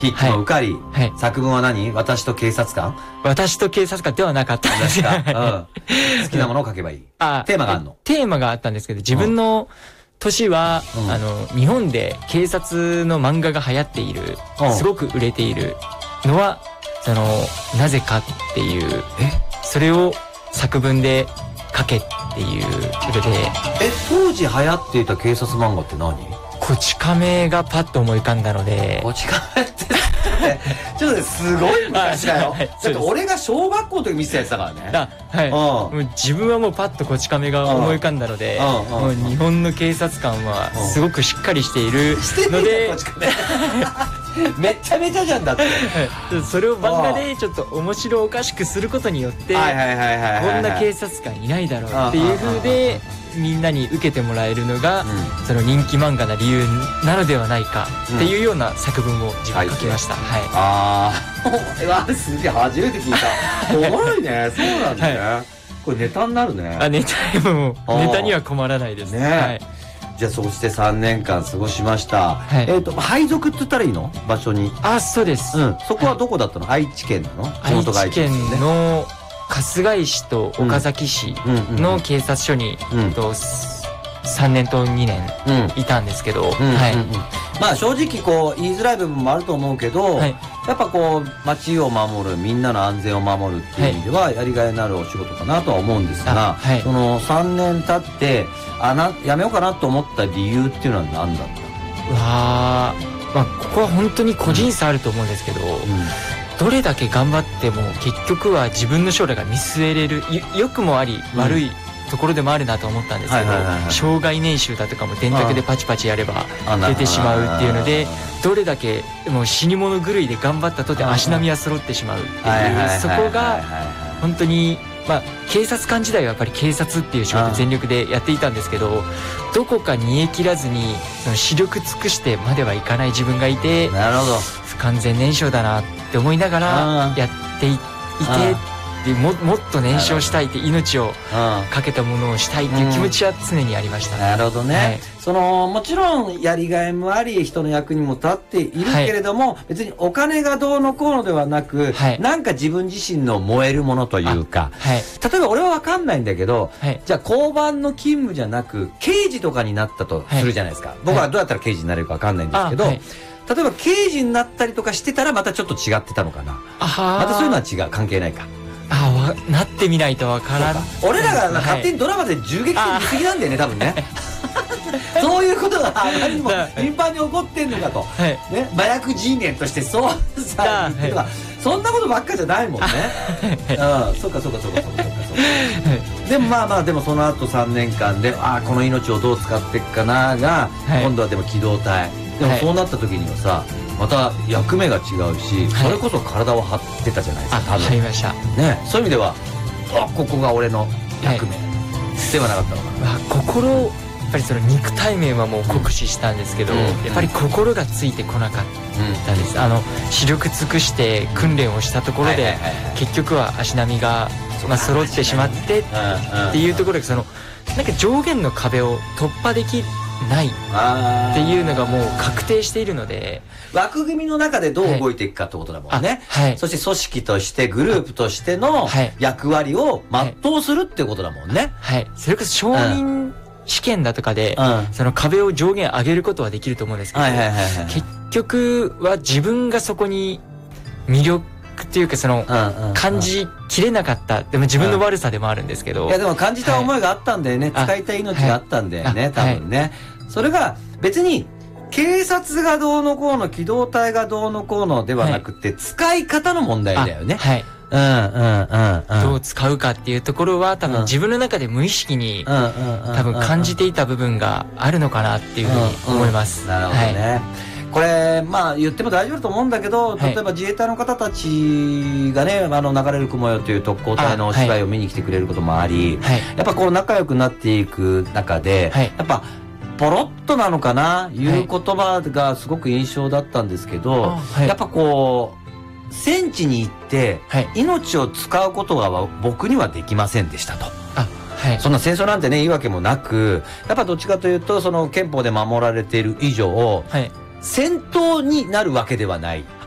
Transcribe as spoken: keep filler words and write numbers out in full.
筆記も受かり、 はい、 作文は何？私と警察官？ 私と警察官ではなかったんですが、うん、 好きなものを書けばいい。 あ、 テーマがあるの？ テーマがあったんですけど、自分の年は、うん、あの、日本で警察の漫画が流行っている、うん、すごく売れているのは、その、なぜかっていう、えそれを作文で書けっていうことで。 え、当時流行っていた警察漫画って何？ こち亀がパッと思い浮かんだので。 こち亀ってちょっとね、すごい昔だよ。だって俺が小学校の時見せたやつだからね。 はい。もう自分はもうパッとこち亀が思い浮かんだので、もう日本の警察官はすごくしっかりしているので、 めちゃめちゃじゃんだって。 それを漫画でちょっと面白おかしくすることによって、こんな警察官いないだろうっていう風で、みんなに受けてもらえるのが、うん、その人気漫画な理由なのではないかっていうような作文を自分書きました。はい。 ああ、すげえ初めて聞いた。おもろいね。そうなんだね。はい、これネタになるね。 あ、ネタもネタには困らないですね。はい。 じゃあそしてさんねんかん過ごしました。はい、えっと配属って言ったらいいの？場所に。 あ、そうです。 うん。そこはどこだったの？はい、愛知県なの？ 愛知県の春日井市と岡崎市の警察署に、とさんねんとにねんいたんですけど、 まあ正直こう言いづらい部分もあると思うけど、はい、やっぱこう街を守る、みんなの安全を守るっていう意味ではやりがいのあるお仕事かなとは思うんですが、はい、そのさんねん経ってあなやめようかなと思った理由っていうのは何だった？ うわー、まあここは本当に個人差あると思うんですけど、うんうん、どれだけ頑張っても結局は自分の将来が見据えれる、良くもあり悪いところでもあるなと思ったんですけど、障害年収だとかも電卓でパチパチやれば出てしまうっていうので、どれだけもう死に物狂いで頑張ったとて足並みは揃ってしまうっていう、そこが本当に、まあ警察官時代はやっぱり警察っていう仕事全力でやっていたんですけど、どこか煮え切らずにその視力尽くしてまではいかない自分がいて、 なるほど、 不完全燃焼だなって思いながらやっていて、で も, もっと燃焼したいって命をかけたものをしたいっていう気持ちは常にありました、ね、 なるほどね、はい、そのもちろんやりがいもあり人の役にも立っているけれども、はい、別にお金がどうのこうのではなく、はい、なんか自分自身の燃えるものというか、はい、例えば俺は分かんないんだけど、はい、じゃあ交番の勤務じゃなく刑事とかになったとするじゃないですか、はい、僕はどうやったら刑事になれるか分かんないんですけど、はい、例えば刑事になったりとかしてたらまたちょっと違ってたのかな。またそういうのは違う、関係ないか。 ああ、なってみないとわからん。 俺らが勝手にドラマで銃撃戦見すぎなんだよね、多分ね。そういうことがあまりにも頻繁に起こってんのかと、はい、ね、麻薬 G 年としてそうさ言ってるのは、そんなことばっかじゃないもんね。うん、そうかそうかそうかそうかそうかそうか。でもまあまあ、でもその後さんねんかんで、ああこの命をどう使っていくかなが、はい、今度はでも機動隊でもそうなった時にはさ、また役目が違うし、はい、それこそ体を張ってたじゃないですか。 あ、張りましたね。そういう意味では、あ、ここが俺の役目、はい、ではなかったのかな。 まあ、心やっぱりその肉体面はもう酷使したんですけど、うん、やっぱり心がついてこなかったです、うん、あの視力尽くして訓練をしたところで結局は足並みが、まあ、揃ってしまってっていうところで、そのなんか上限の壁を突破できないっていうのがもう確定しているので、 枠組みの中でどう動いていくかってことだもんね、はい、そして組織としてグループとしての役割を全うするってことだもんね、 はい、はい、それこそ承認試験だとかで、うん、その壁を上限上げることはできると思うんですけど、結局は自分がそこに魅力っていうかその感じきれなかった、でも自分の悪さでもあるんですけど、 いやでも感じた思いがあったんだよね、はい、使いたい命があったんだよね、はい、多分ね、はい、それが別に警察がどうのこうの機動隊がどうのこうのではなくて、はい、使い方の問題だよね。はい、うんうんうんうん、 どう使うかっていうところは多分自分の中で無意識に多分感じていた部分があるのかなっていうふうに思います。 なるほどね、はい、これまあ言っても大丈夫だと思うんだけど、例えば自衛隊の方たちがね、あの流れる雲よという特攻隊のお芝居を見に来てくれることもあり、はい、やっぱこう仲良くなっていく中で、はい、やっぱポロッとなのかな、いう言葉がすごく印象だったんですけど、はい、やっぱこう戦地に行って命を使うことが僕にはできませんでしたと。あ、はい、そんな戦争なんてねいいわけもなく、やっぱどっちかというとその憲法で守られている以上、はい、戦闘になるわけではない。